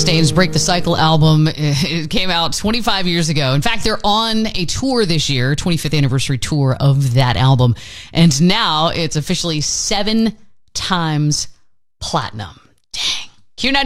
Mustangs' Break the Cycle album. It came out 25 years ago. In fact, they're on a tour this year, 25th anniversary tour of that album. And now it's officially 7 times platinum. Dang. Q90.